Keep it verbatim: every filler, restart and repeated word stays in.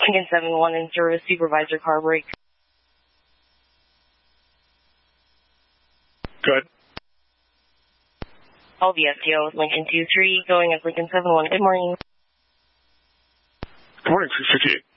Lincoln seven one in service, supervisor car break. Good. All the S T O with Lincoln two three, going at Lincoln seven one. Good morning. Good morning, three fifty-eight.